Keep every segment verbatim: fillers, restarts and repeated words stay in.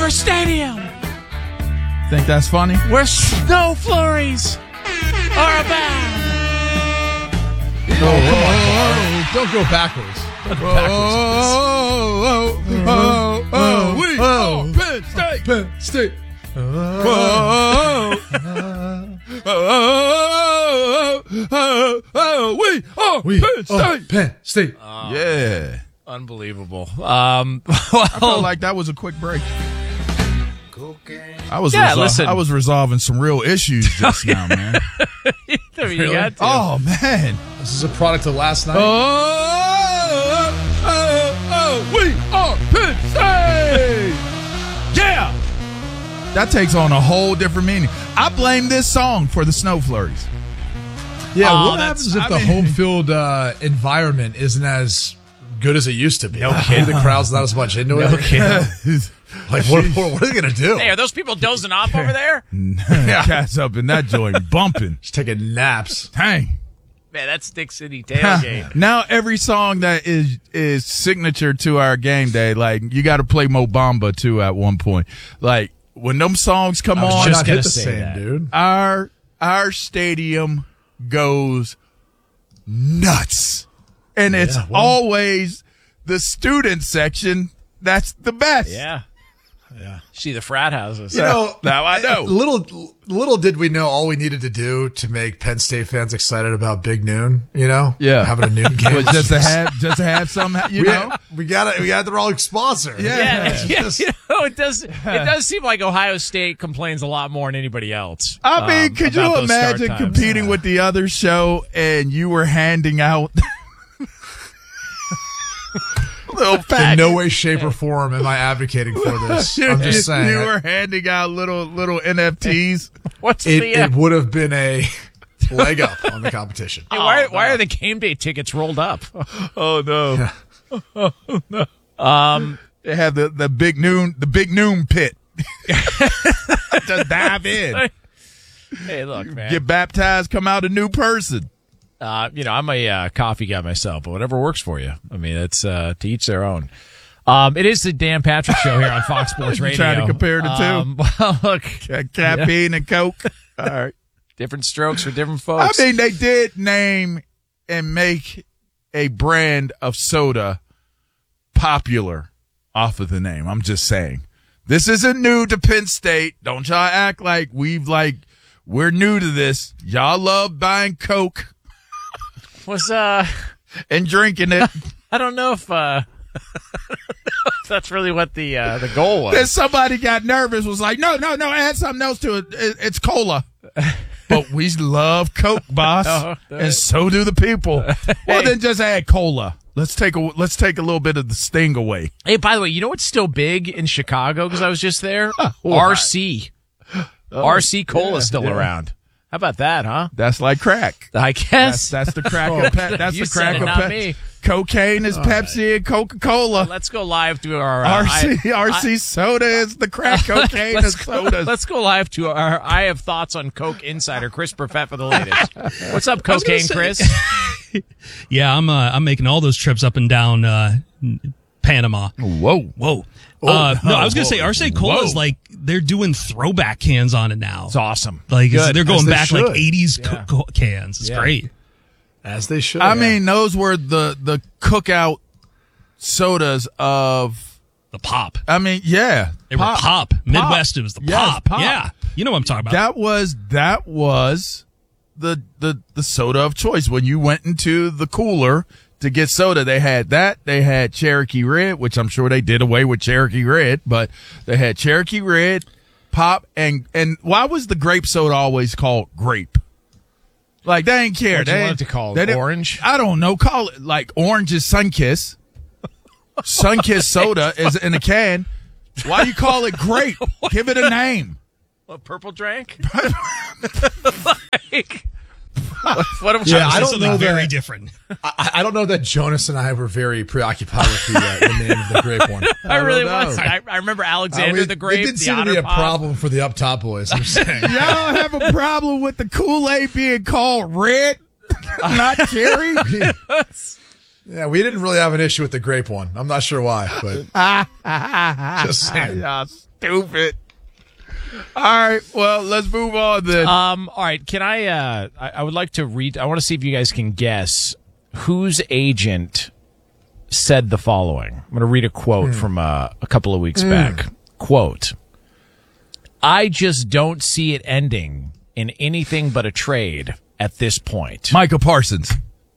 Cougar Stadium, Think that's funny? where snow flurries are abound. Oh, come on, Carl. Don't go backwards. Don't go backwards. Oh, oh, oh, oh, we Oh. are Penn State. Penn State. Oh, oh, oh, oh, oh, we are We Penn are State. Penn State. Yeah. Unbelievable. Um, I felt well, like that was a quick break. I was Yeah, resol- listen. I was resolving some real issues just now, man. I mean, you got to. Oh man. This is a product of last night. Oh, oh, oh, we are Penn State. Yeah. That takes on a whole different meaning. I blame this song for the snow flurries. Yeah, Oh, what that's- happens if I the mean- home field uh, environment isn't as good as it used to be? No kidding. The crowd's not as much into No it. kidding. Like, what, what, what are they going to do? Hey, are those people dozing off over there? Cats up in that joint bumping. Just taking naps. Dang. Man, that's Stick City tailgate. Now every song that is is signature to our game day, like you got to play Mo Bamba too at one point. Like when them songs come I was on, just Not gonna hit the say same, that. dude. our our stadium goes nuts, and it's Yeah, well- always the student section that's the best. Yeah. Yeah. See the frat houses. You know, Now I know. Little, little did we know all we needed to do to make Penn State fans excited about Big Noon. You know, Yeah. having a noon game. But just to have just to have some, you we, know. we got it. We got the wrong sponsor. Yeah. Yeah, yeah, Just- you know, it does. It does seem like Ohio State complains a lot more than anybody else. I mean, um, could about you those start imagine times. competing with the other show and you were handing out little In packets? no way, shape, or form am I advocating for this. I'm just saying. You were handing out little little N F Ts. What's it, the? Uh, it would have been a leg up on the competition. yeah, why, Oh, why no. are the game day tickets rolled up? Oh no! Um, They have the, the big noon the big noon pit to dive in, hey, look, man. get baptized, come out a new person. Uh, you know, I'm a uh, coffee guy myself, but whatever works for you. I mean, it's uh, to each their own. Um, it is the Dan Patrick Show here on Fox Sports You Radio. trying to compare the two? Um, well, look, Ca- Caffeine and Coke. All right. different strokes for different I folks. mean, they did name and make a brand of soda popular off of the name. I'm just saying. This isn't new to Penn State. Don't y'all act like we've like we're new to this. Y'all love buying Coke was uh, and drinking it. I don't know if uh, if that's really what the uh, the goal was. Then somebody got nervous, was like, no, no, no, add something else to it. It- It's cola. But we love Coke, boss, Oh, and so do the people. Well, then just add cola. Let's take a let's take a little bit of the sting away. Hey, by the way, you know what's still big in Chicago? Because I was just there. R C. R C Cola's still yeah. around. How about that, huh? That's like crack. I That's guess. that's the crack of pe- that's You the crack said it, of not pe- me. Cocaine is Pepsi and Coca Cola. Let's go live to our uh, R C I- R C soda is the crack cocaine let's of go, sodas. let's go live to our I have thoughts on Coke insider Chris Perfett for the latest. What's up, was gonna cocaine say- Chris? Yeah, I'm uh, I'm making all those trips up and down uh, Panama. Whoa. Whoa. uh, no, I was gonna whoa. say R C Cola is Whoa. like they're doing throwback cans on it now. It's awesome. Like it's- Good. they're going As they back should. like eighties Yeah. co- co- cans. It's Yeah. great. As they should. I yeah. mean, those were the the cookout sodas of. The pop. I mean, yeah, They were pop. Midwest. It was the Yes, pop. pop. Yeah, you know what I'm talking about. That was that was the the the soda of choice when you went into the cooler to get soda. They had that. They had Cherokee Red, which I'm sure they did away with Cherokee Red, but they had Cherokee Red, pop, and and why was the grape soda always called grape? Like they ain't care. What'd you They want it to call it? they didn't- Orange? I don't know. Call it like orange is Sunkiss. Sunkiss soda is in a can. Why you call it grape? Give it a name. What, purple drank? like, what, what am Yeah, This I is don't something know very that- different. I, I don't know that Jonas and I were very preoccupied with the, uh, the name of the grape one. I really know. was. I, I remember Uh, Alexander we- the Grape. It didn't the seem to be Otter a Pop. problem for the up top boys. I'm saying. Y'all have a problem with the Kool-Aid being called red, not cherry? Yeah, we didn't really have an issue with the grape one. I'm not sure why, but just saying. Yes. Stupid. All right, well, let's move on then. Um, all right, can I, uh, I, I would like to read, I want to see if you guys can guess whose agent said the following. I'm going to read a quote mm. from uh, a couple of weeks mm. back. Quote, I just don't see it ending in anything but a trade at this point. Micah Parsons.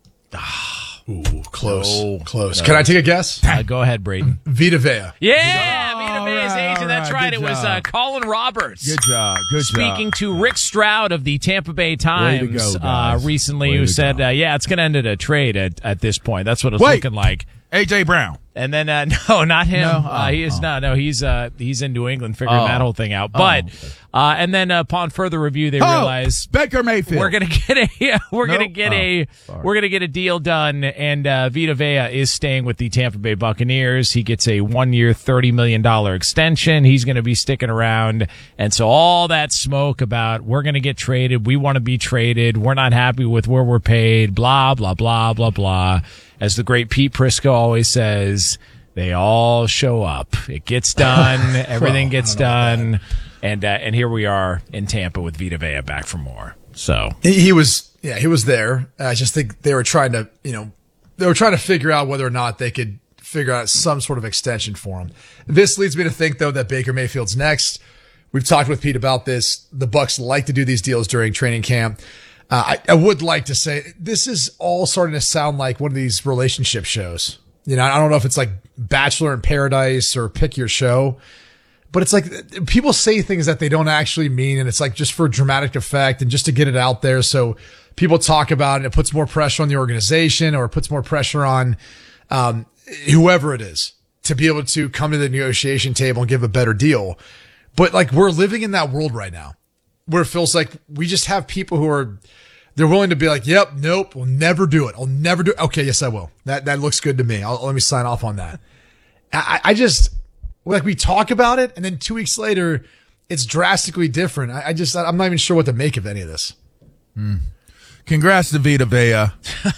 Ooh, close. No, close. no. Can I take a guess? Uh, go ahead, Braden. Vita Vea. Yeah, Oh, Vita Vea's right, agent. That's right, right. good It was uh, job. Colin Roberts. Good job. Good Speaking job. to Rick Stroud of the Tampa Bay Times Way to go, uh, guys. recently, Way who to said, go. uh, yeah, it's going to end at a trade at, at this point. That's what it's Wait. looking like. A J. Brown. And then, uh, no, not him. No? Uh, Oh, he is oh. not. No, he's uh, he's in New England figuring Oh. that whole thing out. But, okay. uh, and then uh, upon further review, they Oh, realize Baker Mayfield. we're gonna get a yeah, we're Nope. gonna get Oh, a sorry. we're gonna get a deal done, and uh, Vita Vea is staying with the Tampa Bay Buccaneers. He gets a one year, thirty million dollar extension. He's gonna be sticking around, and so all that smoke about we're gonna get traded, we want to be traded, we're not happy with where we're paid, blah blah blah blah blah. As the great Pete Prisco always says, they all show up. It gets done. Everything Well, gets I don't know done. And uh, and here we are in Tampa with Vita Vea back for more. So He, he was, yeah, he was there. I just think they were trying to, you know, they were trying to figure out whether or not they could figure out some sort of extension for him. This leads me to think, though, that Baker Mayfield's next. We've talked with Pete about this. The Bucs like to do these deals during training camp. Uh, I, I would like to say this is all starting to sound like one of these relationship shows. You know, I don't know if it's like Bachelor in Paradise or Pick Your Show, but it's like people say things that they don't actually mean. And it's like just for dramatic effect and just to get it out there. So people talk about it. It puts more pressure on the organization or it puts more pressure on, um, whoever it is to be able to come to the negotiation table and give a better deal. But like we're living in that world right now where it feels like we just have people who are, they're willing to be like, yep, nope, we'll never do it. I'll never do it. Okay, yes, I will. That that looks good to me. I'll, let me sign off on that. I, I just, like we talk about it and then two weeks later, it's drastically different. I, I just, I'm not even sure what to make of any of this. Mm. Congrats to Vita Vea.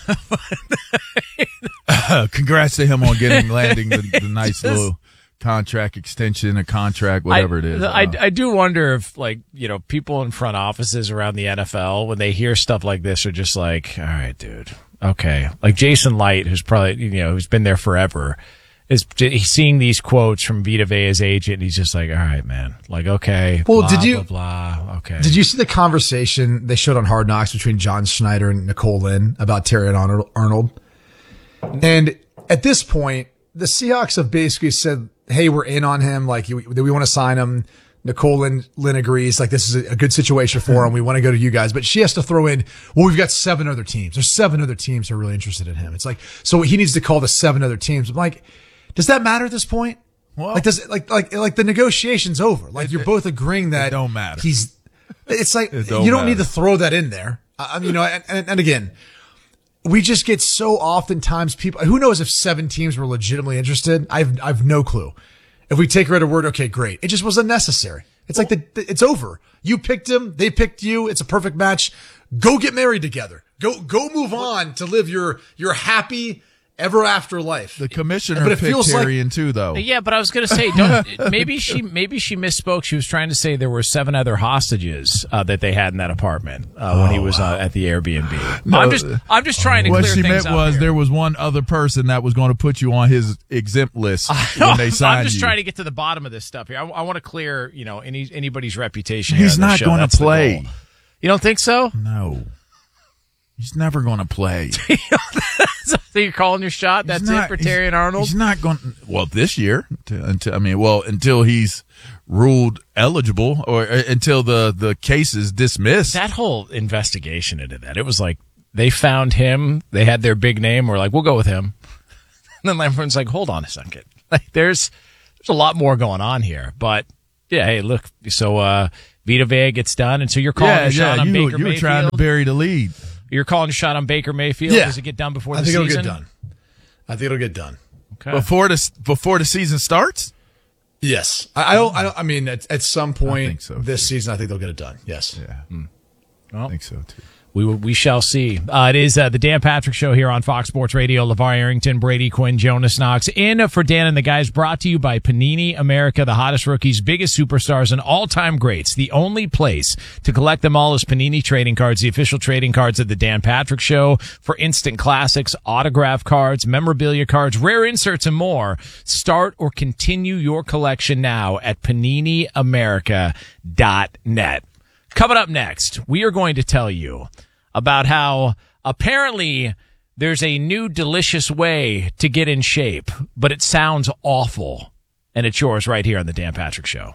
Congrats to him on getting, landing the, the nice little contract extension, a contract, whatever I, it is. I, Uh, I do wonder if, like, you know, people in front offices around the N F L, when they hear stuff like this, are just like, all right, dude, okay. Like Jason Light, who's probably, you know, who's been there forever, is he's seeing these quotes from Vita Vea's agent, and he's just like, all right, man. Like, okay. Well, blah, did you- Blah, blah, okay. Did you see the conversation they showed on Hard Knocks between John Schneider and Nicole Lynn about Terry Arnold? And at this point, the Seahawks have basically said, hey, we're in on him. Like, we, we want to sign him. Nicole Lynn, Lynn agrees. Like, this is a good situation for him. We want to go to you guys. But she has to throw in, well, we've got seven other teams. There's seven other teams who are really interested in him. It's like, so he needs to call the seven other teams. I'm like, does that matter at this point? Well, like, does like, like, like the negotiation's over. Like, you're both agreeing that it don't matter. He's, it's like, It don't you don't matter. need to throw that in there. I I mean, you know, and, and, and again, we just get so oftentimes people, who knows if seven teams were legitimately interested? I've, I've no clue. If we take her at her word, okay, great. It just was unnecessary. It's like the, it's over. You picked him. They picked you. It's a perfect match. Go get married together. Go, go move on to live your, your happy ever after life. the commissioner But it picked feels like- Tyrion too, though. Yeah, but I was going to say, don't, maybe she maybe she misspoke. She was trying to say there were seven other hostages uh, that they had in that apartment uh, when he was uh, at the Airbnb. No, I'm just I'm just trying to What clear she things meant up was here. there was one other person that was going to put you on his exempt list when they signed I'm just you. trying to get to the bottom of this stuff here. I, I want to clear, you know, any anybody's reputation. here He's on this not show. going to That's the play. goal. You don't think so? No. He's never going to play. So you're calling your shot? That's He's not- it for he's- Terry and Arnold? He's not going. Well, this year, until, until I mean, well, until he's ruled eligible, or uh, until the the case is dismissed. That whole investigation into that, it was like they found him. They had their big name. We're like, we'll go with him. And then everyone's like, hold on a second. Like, there's there's a lot more going on here. But yeah, hey, look. So uh, Vita Vea gets done, and so you're calling yeah, your shot yeah. on You, Baker you were Mayfield. trying to bury the lead. You're calling your shot on Baker Mayfield. Yeah. Does it get done before I the think it'll season? get done. I think it'll get done. Okay. Before the before the season starts. Yes. I, I don't, I don't, I mean, at, at some think point so, this too. season, I think they'll get it done. Yes. Yeah, Well, I think so too. We we shall see. Uh, it is uh, the Dan Patrick Show here on Fox Sports Radio. LeVar Arrington, Brady Quinn, Jonas Knox. In for Dan and the guys, brought to you by Panini America, the hottest rookies, biggest superstars, and all-time greats. The only place to collect them all is Panini Trading Cards, the official trading cards of the Dan Patrick Show. For instant classics, autograph cards, memorabilia cards, rare inserts, and more. Start or continue your collection now at panini america dot net. Coming up next, we are going to tell you about how apparently there's a new delicious way to get in shape, but it sounds awful. And it's yours right here on the Dan Patrick Show.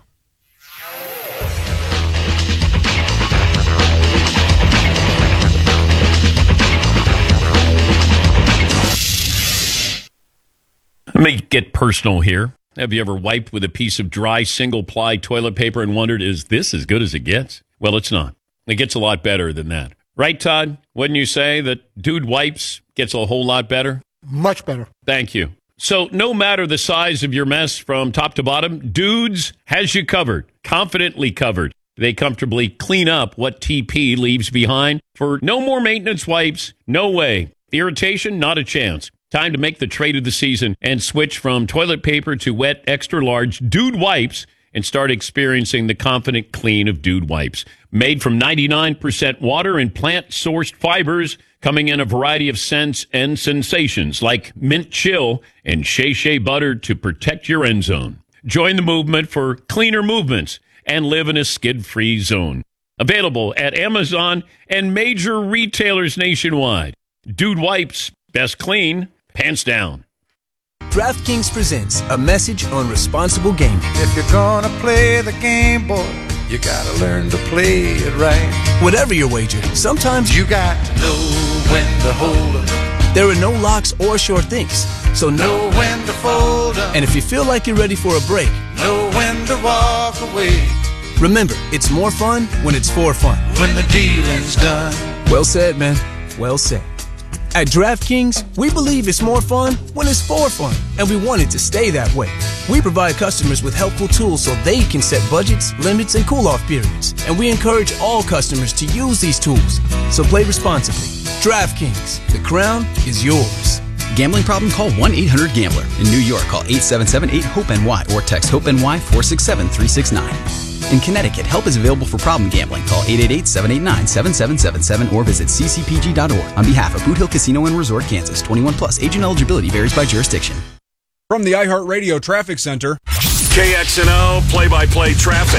Let me get personal here. Have you ever wiped with a piece of dry single-ply toilet paper and wondered, is this as good as it gets? Well, it's not. It gets a lot better than that. Right, Todd? Wouldn't you say that Dude Wipes gets a whole lot better? Much better. Thank you. So no matter the size of your mess from top to bottom, Dudes has you covered, confidently covered. They comfortably clean up what T P leaves behind for no more maintenance wipes. No way. Irritation? Not a chance. Time to make the trade of the season and switch from toilet paper to wet, extra-large Dude Wipes and start experiencing the confident clean of Dude Wipes. Made from ninety-nine percent water and plant-sourced fibers, coming in a variety of scents and sensations like mint chill and Shea Shea butter to protect your end zone. Join the movement for cleaner movements and live in a skid-free zone. Available at Amazon and major retailers nationwide. Dude Wipes, best clean, pants down. DraftKings presents a message on responsible gaming. If you're gonna play the game, boy, you gotta learn to play it right. Whatever your wager, sometimes you got to know when to hold 'em. There are no locks or sure things, so know when to fold 'em. And if you feel like you're ready for a break, know when to walk away. Remember, it's more fun when it's for fun. When the dealing's done. Well said, man. Well said. At DraftKings, we believe it's more fun when it's for fun, and we want it to stay that way. We provide customers with helpful tools so they can set budgets, limits, and cool-off periods, and we encourage all customers to use these tools. So play responsibly. DraftKings, the crown is yours. Gambling problem? Call one eight hundred gambler. In New York, call eight seven seven eight hope N Y or text HOPE-NY four six seven three six nine. In Connecticut, help is available for problem gambling. Call eight eight eight seven eight nine seven seven seven seven or visit c c p g dot org. On behalf of Boot Hill Casino and Resort, Kansas, twenty-one plus. Age and eligibility varies by jurisdiction. From the iHeartRadio Traffic Center. K X N O play-by-play traffic.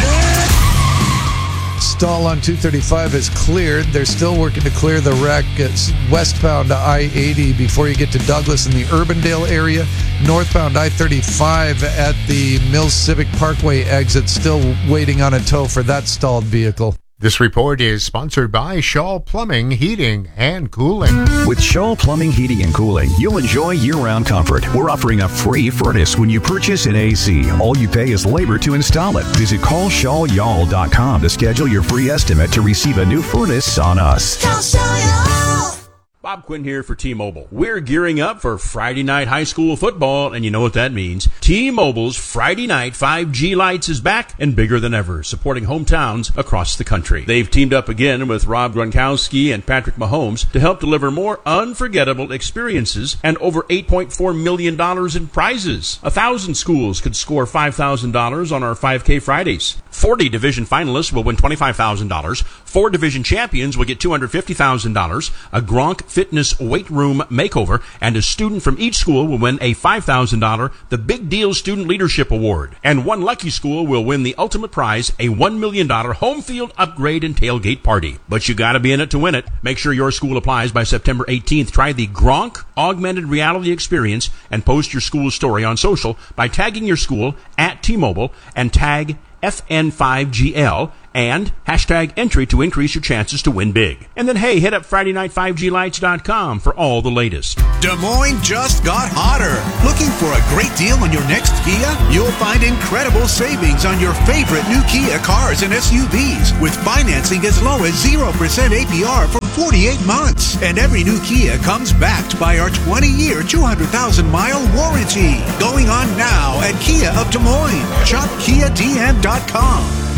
Stall on two thirty-five is cleared. They're still working to clear the wreck. It's westbound to I eighty before you get to Douglas in the Urbandale area. Northbound I thirty-five at the Mills Civic Parkway exit, still waiting on a tow for that stalled vehicle. This report is sponsored by Shaw Plumbing, Heating, and Cooling. With Shaw Plumbing, Heating, and Cooling, you'll enjoy year-round comfort. We're offering a free furnace when you purchase an A C. All you pay is labor to install it. Visit call shaw y'all dot com to schedule your free estimate to receive a new furnace on us. Call Shaw Y'all. Bob Quinn here for T-Mobile. We're gearing up for Friday night high school football, and you know what that means. T-Mobile's Friday night five G Lights is back and bigger than ever, supporting hometowns across the country. They've teamed up again with Rob Gronkowski and Patrick Mahomes to help deliver more unforgettable experiences and over eight point four million dollars in prizes. A thousand schools could score five thousand dollars on our five K Fridays. forty division finalists will win twenty-five thousand dollars. Four division champions will get two hundred fifty thousand dollars. A Gronk Fitness weight room makeover, and a student from each school will win a five thousand dollars The Big Deal Student Leadership Award. And one lucky school will win the ultimate prize, a one million dollars home field upgrade and tailgate party. But you gotta be in it to win it. Make sure your school applies by September eighteenth. Try the Gronk Augmented Reality Experience and post your school's story on social by tagging your school at T-Mobile and tag F N five G L and hashtag entry to increase your chances to win big. And then, hey, hit up Friday night five G lights dot com for all the latest. Des Moines just got hotter. Looking for a great deal on your next Kia? You'll find incredible savings on your favorite new Kia cars and S U Vs with financing as low as zero percent A P R for forty-eight months. And every new Kia comes backed by our twenty-year, two hundred thousand mile warranty. Going on now at Kia of Des Moines. Shop Kia D M dot com.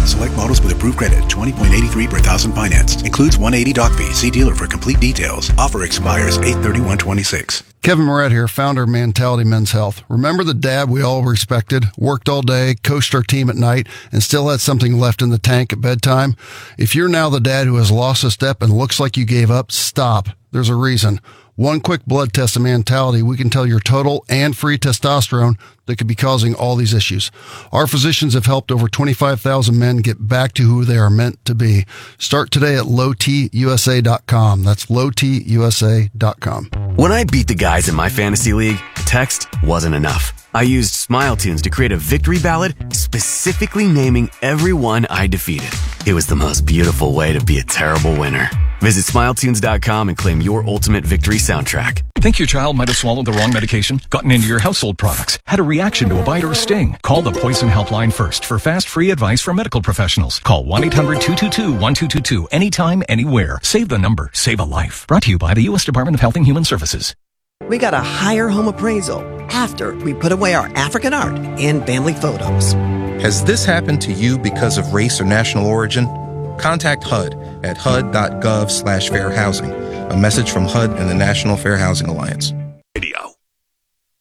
Select models with approved credit. twenty point eight three per thousand finance. Includes one hundred eighty doc fee. See dealer for complete details. Offer expires eight thirty-one twenty-six. Kevin Moret here, founder of Mentality Men's Health. Remember the dad we all respected, worked all day, coached our team at night, and still had something left in the tank at bedtime? If you're now the dad who has lost a step and looks like you gave up, stop. There's a reason. One quick blood test of Mentality, we can tell your total and free testosterone that could be causing all these issues. Our physicians have helped over twenty-five thousand men get back to who they are meant to be. Start today at low t u s a dot com. That's low t u s a dot com. When I beat the guys in my fantasy league, text wasn't enough. I used SmileTunes to create a victory ballad specifically naming everyone I defeated. It was the most beautiful way to be a terrible winner. Visit smile tunes dot com and claim your ultimate victory soundtrack. Think your child might have swallowed the wrong medication, gotten into your household products, had a reaction to a bite or a sting? Call the Poison Helpline first for fast, free advice from medical professionals. Call one eight hundred two two two one two two two anytime, anywhere. Save the number. Save a life. Brought to you by the U S Department of Health and Human Services. We got a higher home appraisal after we put away our African art and family photos. Has this happened to you because of race or national origin? Contact H U D at H U D dot gov slash fair housing. A message from H U D and the National Fair Housing Alliance.